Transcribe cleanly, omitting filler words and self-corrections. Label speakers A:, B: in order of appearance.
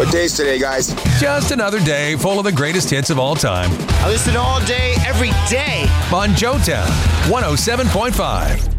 A: What day is today, guys?
B: Just another day full of the greatest hits of all time.
C: I listen all day, every day.
B: On Joetown 107.5.